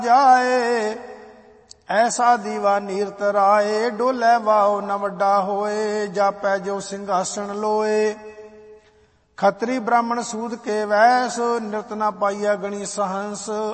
ਜਾਏ। ਐਸਾ ਦੀਵਾ ਨੀਰਤ ਰਾਏ, ਡੋਲੇ ਵਾਓ ਨ ਵੱਡਾ ਹੋਏ। ਜਾਪੈ ਜੋ ਸਿੰਘਾਸਣ ਲੋਏ, ਖੱਤਰੀ ਬ੍ਰਾਹਮਣ ਸੂਦ ਕੇ ਵੈਸ। ਨਿਰਤ ਨ ਪਾਈਆ ਗਣੀ ਸਹੰਸ,